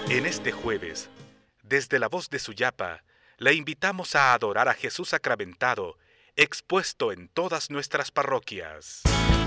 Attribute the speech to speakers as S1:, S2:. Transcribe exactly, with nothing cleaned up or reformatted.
S1: En este jueves, desde la voz de Suyapa, la invitamos a adorar a Jesús sacramentado, expuesto en todas nuestras parroquias.